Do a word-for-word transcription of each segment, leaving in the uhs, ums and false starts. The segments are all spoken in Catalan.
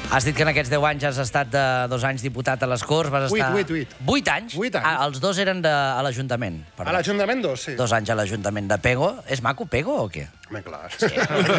Has dit que en aquests deu anys has estat de dos anys diputat a les Corts. Vas estar... Vuit, vuit, vuit. Vuit anys? Vuit anys. Ah, els dos eren de, a l'Ajuntament. A l'Ajuntament dos, sí. Dos anys a l'Ajuntament de Pego. És maco, Pego, o què? Home, clar. Sí.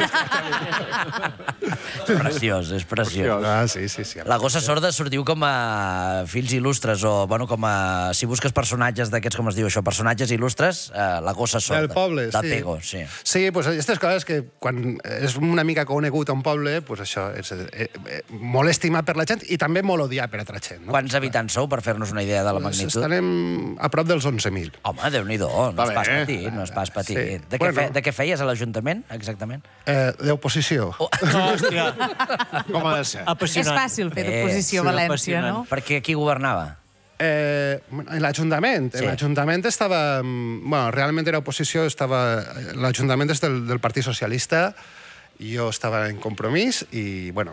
És preciós, és preciós. Ah, sí, sí, sí. La gossa sorda sortiu com a fills il·lustres, o, bueno, com a... Si busques personatges d'aquests, com es diu això, personatges il·lustres, eh, la gossa sorda. Del poble, de sí. Pego, sí. Sí, doncs aquestes coses que quan és una mica conegut a un poble, doncs això és eh, eh, molt estimat per la gent i també molt odiat per altra gent. No? Quants habitants sou, per fer-nos una idea de la magnitud? Estarem a prop dels onze mil. Home, Déu-n'hi-do, no és pas petit, no és pas petit. Sí. De, què Bueno. fe, de què feies a l'Ajuntament, exactament? Eh, D'oposició. Oh. Hòstia, com ha de ser? És Apassionant. fàcil fer Eh, d'oposició sí, a València, apassionant. no? Perquè qui governava? Eh, en l'Ajuntament. Sí. En l'Ajuntament estava... Bueno, realment era oposició, estava... L'Ajuntament és del, del Partit Socialista, i jo estava en Compromís i, bueno,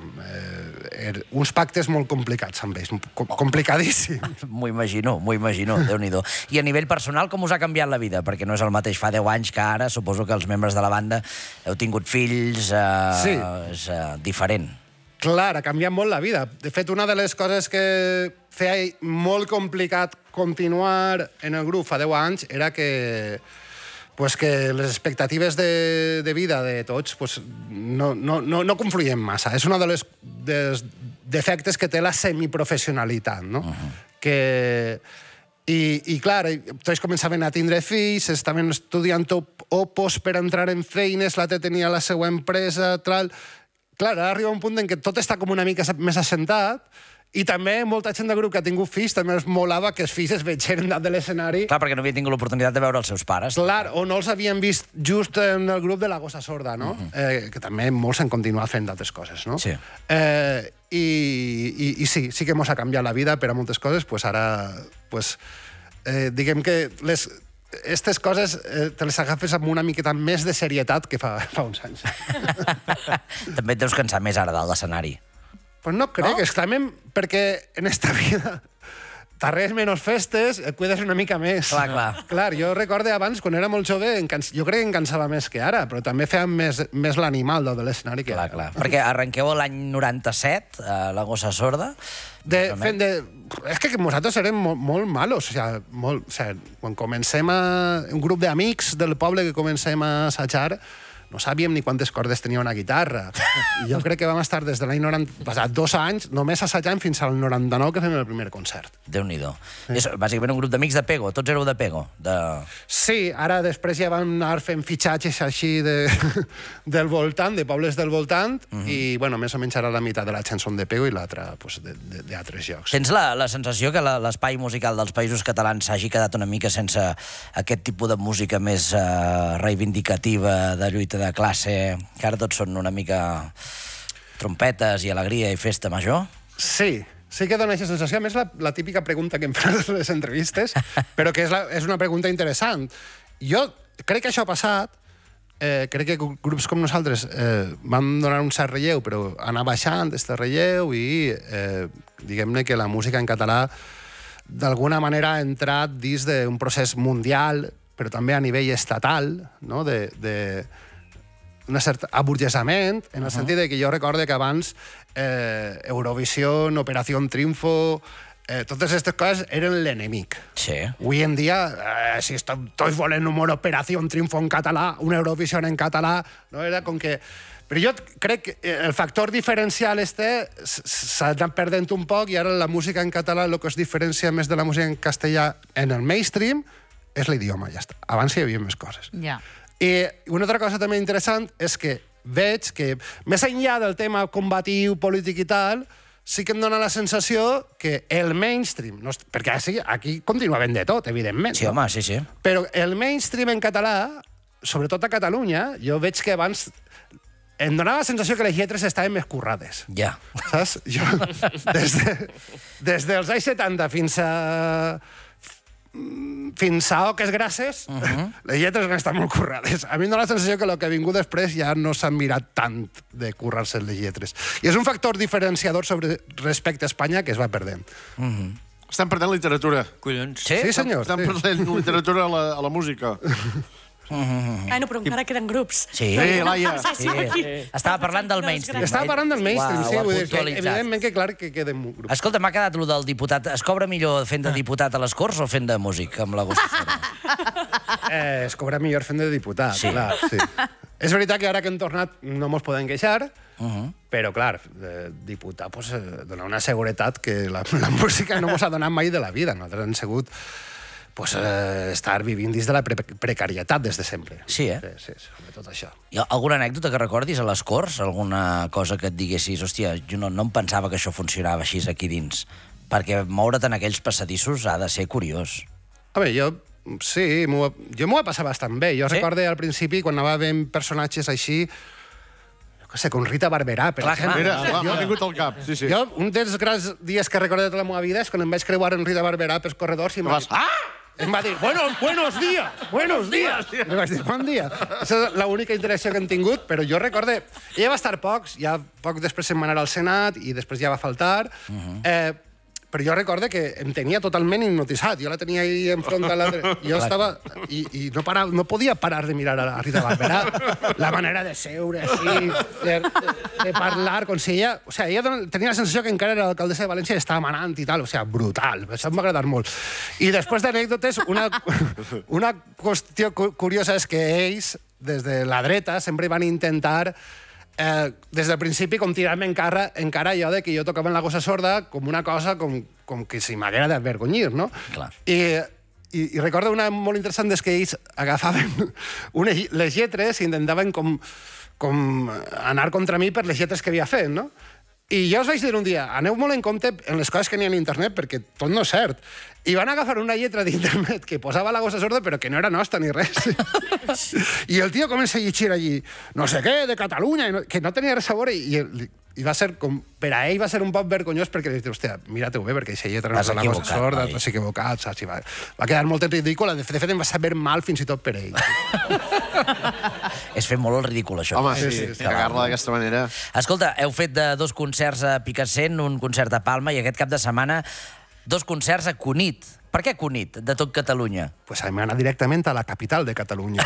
eh, er, uns pactes molt complicats amb ells, com, complicadíssims. M'ho imagino, m'ho imagino, Déu-n'hi-do. I a nivell personal, com us ha canviat la vida? Perquè no és el mateix fa deu anys que ara. Suposo que els membres de la banda heu tingut fills... Eh, Sí. És eh, diferent. Clar, ha canviat molt la vida. De fet, una de les coses que feia molt complicat continuar en el grup fa deu anys era que pues que les expectatives de, de vida de tots pues, no, no, no, no confluïen massa. És un dels, dels defectes que té la semiprofessionalitat, no? Uh -huh. que... I, I, clar, tots començaven a tindre fills, estaven estudiant opos per entrar en feines, l'altre tenia la seva empresa, tal... Clar, ara arriba un punt en què tot està com una mica més assentat, i també molta gent del grup que ha tingut fills també els molava que els fills es vegin dalt de l'escenari. Clar, perquè no havia tingut l'oportunitat de veure els seus pares. Clar, o no els havien vist just en el grup de la gossa sorda, no? Uh -huh. eh, que també molts han continuat fent d'altres coses, no? Sí. Eh, i, i, I sí, sí que mos ha canviat la vida per a moltes coses, pues ara, pues, eh, diguem que les... Aquestes coses eh, te les agafes amb una miqueta més de serietat que fa, fa uns anys. També et deus cansar més ara dalt l'escenari. Pues no crec, No? no? Exclamem, perquè en esta vida darrers menys festes, et cuides una mica més. Clar, clar. Clar, jo recordo abans, quan era molt jove, em cans... jo crec que em cansava més que ara, però també feia més, més l'animal de l'escenari que Clar, ara. clar. Perquè arrenqueu l'any noranta-set, a la gossa sorda. De, fent de... És que nosaltres érem molt, molt malos. O sigui, molt, o sigui, quan comencem a... Un grup d'amics del poble que comencem a assajar, no sabíem ni quantes cordes tenia una guitarra. I jo crec que vam estar des de l'any noranta... Passat dos anys, només assajant fins al noranta-nou, que fem el primer concert. Déu-n'hi-do. Sí. És bàsicament un grup d'amics de Pego. Tots éreu de Pego. De... Sí, ara després ja vam anar fent fitxatges així de, del voltant, de pobles del voltant, uh -huh. i, bueno, més o menys ara la meitat de la gent són de Pego i l'altra pues, d'altres llocs. Tens la, la sensació que l'espai musical dels Països Catalans s'hagi quedat una mica sense aquest tipus de música més uh, reivindicativa, de lluita de classe, que ara tots són una mica trompetes i alegria i festa major? Sí, sí que dona aquesta sensació. A més, la, la típica pregunta que em fan a les entrevistes, però que és, la, és una pregunta interessant. Jo crec que això ha passat, eh, crec que grups com nosaltres eh, van donar un cert relleu, però anar baixant este relleu i eh, diguem-ne que la música en català d'alguna manera ha entrat dins d'un procés mundial, però també a nivell estatal, no? de, de un cert aburgesament, en el uh -huh. sentit de que jo recorde que abans eh, Eurovisió, Operació Triunfo, eh, totes aquestes coses eren l'enemic. Sí. Avui en dia, eh, si tots volen una Operació Triunfo en català, una Eurovisió en català, no? Era com que... Però jo crec que el factor diferencial este s'ha anat perdent un poc i ara la música en català, el que es diferencia més de la música en castellà en el mainstream és l'idioma, ja està. Abans hi havia més coses. Ja. I una altra cosa també interessant és que veig que, més enllà del tema combatiu, polític i tal, sí que em dona la sensació que el mainstream, no, perquè sí, aquí continua havent de tot, evidentment. Sí, no? home, sí, sí. Però el mainstream en català, sobretot a Catalunya, jo veig que abans em donava la sensació que les lletres estaven més currades. Ja. Saps? Jo, des, de, des dels anys setanta fins a... fins a Oques Grasses, uh -huh. les lletres han estat molt currades. A mi em dona la sensació que el que ha vingut després ja no s'han mirat tant de currar-se les lletres. I és un factor diferenciador sobre respecte a Espanya que es va perdent. Uh -huh. Estan perdent literatura. Collons. Sí? Sí, senyor. Estan Sí. perdent literatura a la, a la música. Ah, no, però encara queden grups. Sí. Sí, Laia. Sí. Estava parlant del mainstream. Estava parlant del mainstream, Ho ha- sí, ho ha vull dir que, puntualitzat. evidentment que clar que queden grups. Escolta, m'ha quedat lo del diputat. Es cobra millor fent de diputat a les Corts o fent de músic amb la Gossissera? Eh, es cobra millor fent de diputat, Sí. clar. Sí. És veritat que ara que hem tornat no mos podem queixar, Uh -huh. però, clar, de diputat pues, eh, dona una seguretat que la, la música no mos ha donat mai de la vida. Nosaltres hem sigut pues, eh, estar vivint dins de la pre precarietat des de sempre. Sí, eh? Sí, sí, sobretot això. Hi ha alguna anècdota que recordis a les Corts? Alguna cosa que et diguessis, hòstia, jo no, no em pensava que això funcionava així aquí dins? Perquè moure't en aquells passadissos ha de ser curiós. Home, jo... Sí, m'ho- jo m'ho he passat bastant bé. Jo Sí? sí? recorde al principi, quan anava veient personatges així, jo què sé, com Rita Barberà, per Clar, exemple. clar. Mira, m'ha vingut al cap. Sí, sí. Jo, un dels grans dies que recordo de tota la meva vida és quan em vaig creuar en Rita Barberà pels corredors i em va Vas- dir... Ah! Em va dir, bueno, buenos días, buenos días. I vaig dir, bon dia. Aquesta és l'única interacció que hem tingut, però jo recorde... Ella va estar pocs, ja poc després se'n va anar al Senat i després ja va faltar. Uh -huh. eh, però jo recorde que em tenia totalment hipnotitzat. Jo la tenia ahí enfront de l'altre. Jo estava... I, i no, para, no podia parar de mirar a la Rita Barberà. La manera de seure així, de, de, de parlar, com si ella... O sigui, ella don- tenia la sensació que encara era l'alcaldessa de València i estava manant i tal. O sigui, brutal. Això em va agradar molt. I després d'anècdotes, una, una qüestió cu- curiosa és que ells, des de la dreta, sempre van intentar eh, des del principi com tirar-me encara, encara allò de que jo tocava en la gossa sorda com una cosa com, com que si m'haguera d'avergonyir, no? Clar. I, i, I recordo una molt interessant és que ells agafaven unes, les lletres i intentaven com, com anar contra mi per les lletres que havia fet, no? I jo us vaig dir un dia, aneu molt en compte en les coses que n'hi ha a internet, perquè tot no és cert. I van agafar una lletra d'internet que posava la gossa sorda, però que no era nostra ni res. I el tio comença a llegir allí, no sé què, de Catalunya, i no, que no tenia res a veure, i, i, i va ser com... Per a ell va ser un poc vergonyós, perquè li diu, hòstia, mira-t'ho bé, perquè aquesta lletra no T'has és la gossa equivocat, sorda, noi. t'has equivocat, saps? I va, va quedar molt en ridícul, de fet, de fet em va saber mal fins i tot per ell. És fer molt el ridícul, això. Home, sí, Sí, sí, sí, sí. cagar-la d'aquesta manera. Escolta, heu fet de dos concerts a Picassent, un concert a Palma, i aquest cap de setmana dos concerts a Cunit. Per què Cunit, de tot Catalunya? Pues hem anat directament a la capital de Catalunya.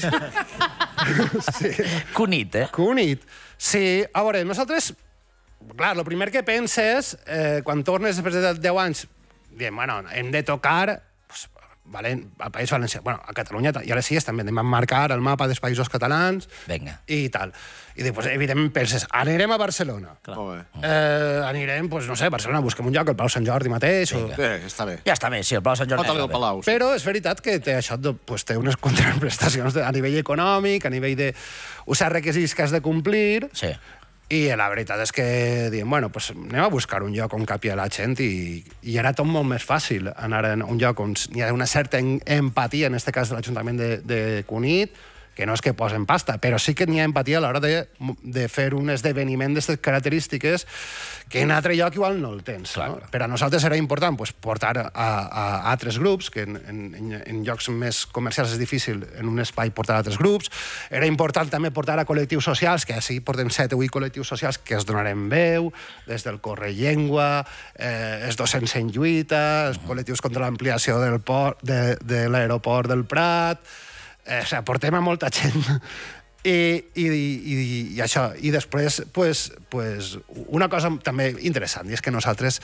sí. Cunit, eh? Cunit. Sí, a veure, nosaltres... Clar, el primer que penses, eh, quan tornes després de deu anys, diem, bueno, hem de tocar pues, valen, al País Valencià. Bueno, a Catalunya i a les Illes també. Anem a marcar el mapa dels països catalans Vinga. i tal. I després, evidentment, penses, anirem a Barcelona. Molt bé. Eh, anirem, pues, no sé, a Barcelona, busquem un lloc, el Palau Sant Jordi mateix. O... Bé, està bé. Ja està bé, sí, el Palau Sant Jordi. Fota-li està el bé. Palau. Sí. Però és veritat que té això, de, pues, té unes contraprestacions de, a nivell econòmic, a nivell de usar requisits que has de complir, Sí. i la veritat és que diem, bueno, pues anem a buscar un lloc on capi la gent i, i era tot molt més fàcil anar a un lloc on hi ha una certa en, empatia, en aquest cas de l'Ajuntament de, de Cunit, que no és que posen pasta, però sí que n'hi ha empatia a l'hora de, de fer un esdeveniment d'aquestes característiques que en altre lloc igual no el tens. Clar, No? clar. Per a nosaltres era important pues, portar a, a, a altres grups, que en, en, en llocs més comercials és difícil en un espai portar altres grups. Era important també portar a col·lectius socials, que així portem set o vuit col·lectius socials que es donarem veu, des del Corre Llengua, eh, els docents en lluita, els col·lectius contra l'ampliació del port, de, de l'aeroport del Prat... Eh, o sigui, portem a molta gent. I, i, i, i això. I després, pues, pues, una cosa també interessant, i és que nosaltres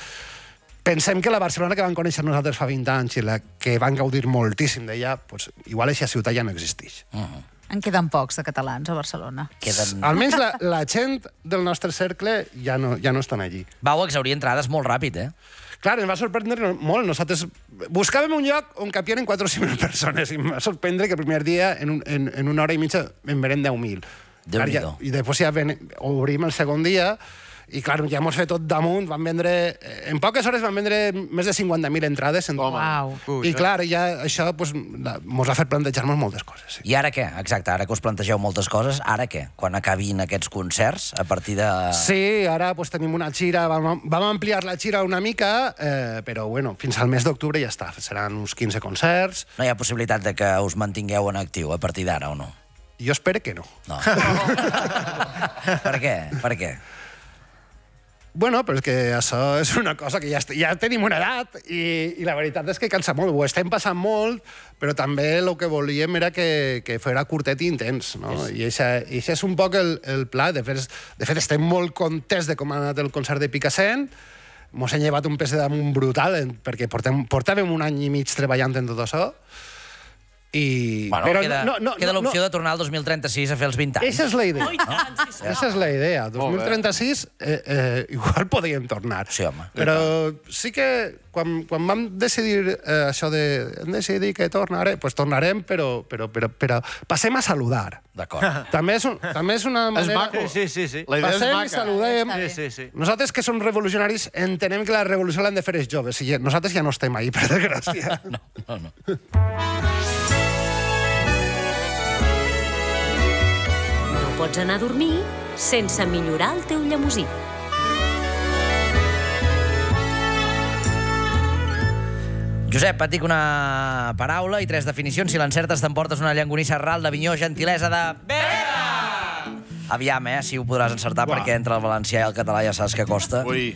pensem que la Barcelona que vam conèixer nosaltres fa vint anys i la que van gaudir moltíssim d'ella, pues, igual aquesta ciutat ja no existeix. Uh -huh. En queden pocs de catalans a Barcelona. Queden... Almenys la, la gent del nostre cercle ja no, ja no estan allí. Vau exaurir entrades molt ràpid, eh? Clar, ens va sorprendre molt. Nosaltres buscàvem un lloc on capien quatre o cinc mil persones i em va sorprendre que el primer dia, en, un, en, en una hora i mitja, en venen deu mil. Déu-n'hi-do. I després ja ven, obrim el segon dia i, clar, ja mos fet tot damunt. Van vendre... En poques hores van vendre més de cinquanta mil entrades. En... Home. Uau. I, clar, ja això pues, la, mos ha fet plantejar-nos moltes coses. Sí. I ara què? Exacte, ara que us plantegeu moltes coses, ara què? Quan acabin aquests concerts, a partir de... Sí, ara pues, tenim una gira, vam, vam ampliar la gira una mica, eh, però bueno, fins al mes d'octubre ja està. Seran uns quinze concerts. No hi ha possibilitat de que us mantingueu en actiu a partir d'ara, o no? Jo espero que no. No. Per què? Per què? Bueno, però és que això és una cosa que ja, ja tenim una edat i, i la veritat és que cansa molt. Ho estem passant molt, però també el que volíem era que, que fos curtet i intens, no? I això és un poc el, el pla. De fet, de fet, estem molt contents de com ha anat el concert de Picassent. Mos hem llevat un pes de damunt brutal, perquè portem, portàvem un any i mig treballant en tot això. I... Bueno, però queda, no, no, queda no, l'opció no. de tornar al dos mil trenta-sis a fer els vint anys. Eixa és la idea. No? Eixa és la idea. dos mil trenta-sis eh, eh, igual podríem tornar. Sí, home. Però sí que quan, quan vam decidir eh, això de... Hem decidit que tornarem, doncs pues tornarem, però, però, però, però passem a saludar. D'acord. També, és un, també és una manera... És maco. Sí, sí, sí. La idea passem és maca. I saludem. Sí, sí, sí. Nosaltres que som revolucionaris entenem que la revolució l'han de fer els joves. I nosaltres ja no estem ahí, per desgràcia. No, no, no. Pots anar a dormir sense millorar el teu llemosí. Josep, et dic una paraula i tres definicions. Si l'encertes t'emportes una llangonissa ral d'Avinyó, gentilesa de... Vera! Aviam, eh, si ho podràs encertar, Uà. perquè entre el valencià i el català ja saps que costa. Ui.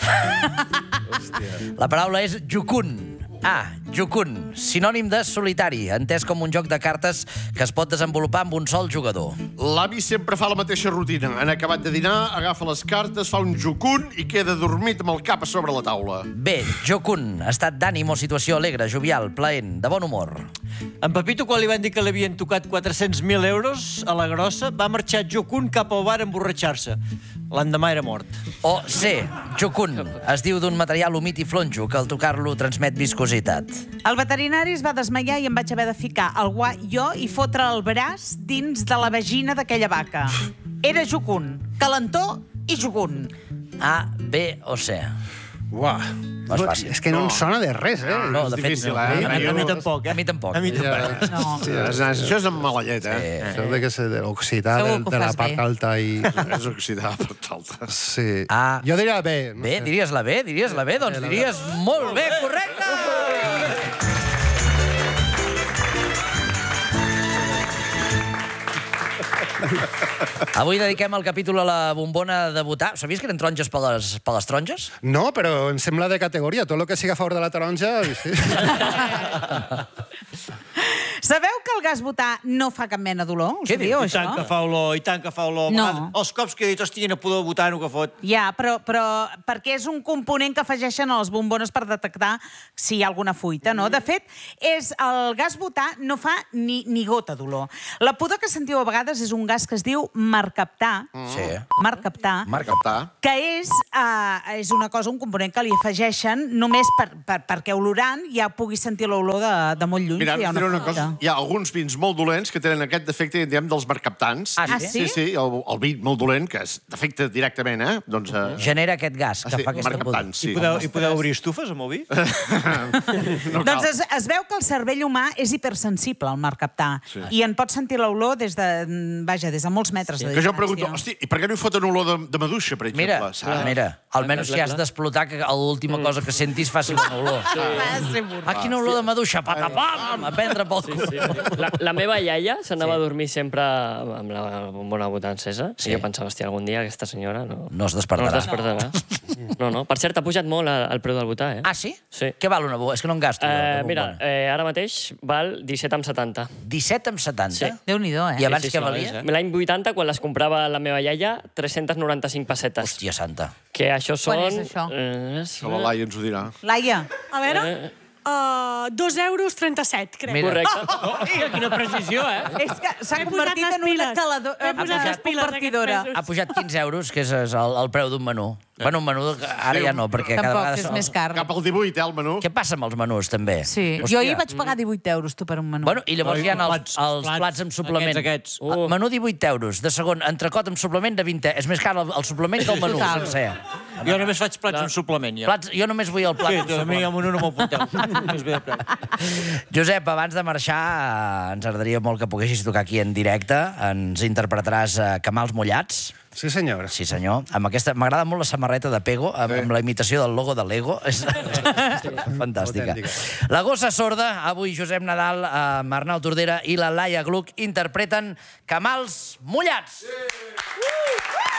La paraula és jucun. A. Jucun, sinònim de solitari, entès com un joc de cartes que es pot desenvolupar amb un sol jugador. L'avi sempre fa la mateixa rutina. En acabat de dinar, agafa les cartes, fa un jucun i queda dormit amb el cap a sobre la taula. B. Jocun, estat d'ànim o situació alegre, jovial, plaent, de bon humor. En Pepito, quan li van dir que li havien tocat quatre-cents mil euros a la grossa, va marxar jocun cap al bar a emborratxar-se. L'endemà era mort. O C. Jocun, es diu d'un material humit i flonjo que al tocar-lo transmet viscositat. El veterinari es va desmaiar i em vaig haver de ficar el guà jo i fotre el braç dins de la vagina d'aquella vaca. Era jucun, calentó i jucun. A, B o C. Uah. No és fàcil. És que no, no. em sona de res, eh? No, de fet, difícil, no. eh? A, a mi tampoc, eh? A mi tampoc. A mi tampoc. Ja. No. Sí, això és amb mala llet, eh? Sí. Això de que se de l'occità de, Segur que ho de la fas part bé. alta i... És oxidar per talta. Sí. Ah. Jo diria B. No Bé, sé. diries la B? Diries la B? Doncs diries molt bé, correcte! Avui dediquem el capítol a la bombona de votar. Sabies que eren taronges per les, per les taronges? No, però em sembla de categoria. Tot el que sigui a favor de la taronja... Sí. Sabeu que el gas butà no fa cap mena d'olor? Ho Què sabíeu, I això? tant que fa olor, i tant que fa olor. No. Vegades, els cops que he dit, hòstia, no podeu votar, no que fot. Ja, però, però perquè és un component que afegeixen a les bombones per detectar si hi ha alguna fuita, no? De fet, és el gas butà no fa ni, ni gota d'olor. La pudor que sentiu a vegades és un gas que es diu marcaptà. Sí. Marcaptà. Marcaptà. Que és, uh, és una cosa, un component que li afegeixen només per, per, perquè olorant ja pugui sentir l'olor de, de molt lluny. Mira, si hi ha una, una fuita. cosa. Hi ha alguns vins molt dolents que tenen aquest defecte, diem, dels marcaptants. Ah, sí? Sí, sí, el, el vi molt dolent, que es defecta directament, eh? Doncs, eh... Genera aquest gas que sí, fa aquesta pudor. marcaptants, sí. I podeu, I podeu obrir estufes amb el vi? No Doncs cal. es, es veu que el cervell humà és hipersensible al marcaptà sí. i en pot sentir l'olor des de, vaja, des de molts metres sí. de Que jo distància. pregunto, hosti, i per què no hi foten olor de, de maduixa, per exemple? Mira, saps? mira, almenys si has d'explotar que l'última cosa que sentis faci bona olor. Va ser burro. Ah, quina olor de maduixa, patapam, a prendre pel cul. Sí, sí. La, la meva iaia s'anava sí. a dormir sempre amb la bombona butà encesa. Sí. I jo pensava, hòstia, algun dia aquesta senyora no, No es no despertarà. es despertarà. No, no. Per cert, ha pujat molt el, el preu del butà, eh? Ah, sí? Sí. Què val una bombona? És que no en gasto. jo, de Eh, mira, bombona. eh, ara mateix val disset amb setanta. disset amb setanta? Sí. Déu-n'hi-do, eh? I abans Sí, sí, què sí, valia? L'any vuitanta, quan les comprava la meva iaia, tres-centes noranta-cinc pessetes. Hòstia santa. Que això són... Quan és això? Eh, Que la Laia ens ho dirà. Laia, A veure, uh, dos euros trenta-set, crec. Mira. Correcte. Hòstia, quina precisió, eh? és que s'ha M'he posat convertit les en una piles. caladora, M'he posat les piles compartidora. aquests Ha pujat quinze euros, que és el, el preu d'un menú. Bueno, un menú, que ara ja no, perquè cada Tampoc, vegada... és són més els- car. Cap al divuit, eh, el menú? Què passa amb els menús, també? Sí, Hòstia. jo ahir vaig pagar divuit euros, tu, per un menú. Bueno, i llavors Oi, hi ha els, plats, els plats, plats amb suplement. aquests, aquests. Uh. Menú divuit euros. De segon, entrecot amb suplement de vint. És més car el, el suplement que el menú, Total. sencer. Jo només faig plats amb suplement, ja. Plats, jo només vull el plat. Sí, amb tu, a mi suplement. el menú no m'apunteu. Més bé de preu. Josep, abans de marxar, eh, ens agradaria molt que poguessis tocar aquí en directe. Ens interpretaràs eh, Camals mullats. Sí, senyor. Sí, senyor. Amb aquesta... M'agrada molt la samarreta de Pego, amb, amb la imitació del logo de Lego. És fantàstica. Autèntica. La gossa sorda, avui Josep Nadal, amb Arnau Tordera i la Laia Gluck interpreten Camals mullats. Sí. Uh!